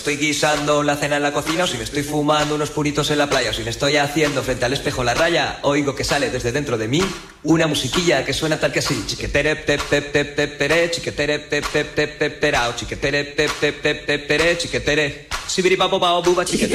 estoy guisando la cena en la cocina, o si me estoy fumando unos puritos en la playa, o si me estoy haciendo frente al espejo la raya, oigo que sale desde dentro de mí una musiquilla que suena tal que así. Chiquetere pep pep pep pep pere, chiquetere pep pep pep pep perao, chiquetere pep pep pep pep pere, chiquetere sibiri papo pao buba chiquetere.